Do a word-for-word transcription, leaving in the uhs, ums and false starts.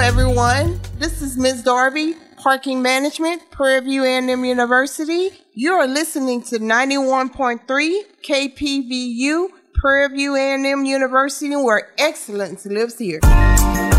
everyone. This is Miz Darby, Parking Management, Prairie View A and M University. You are listening to ninety-one point three K P V U, Prairie View A and M University, where excellence lives here.